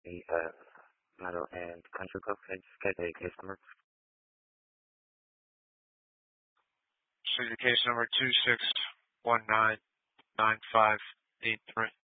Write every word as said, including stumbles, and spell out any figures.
the uh, model and country code. Can I just get a case number? So your case number two six one nine nine five eight three.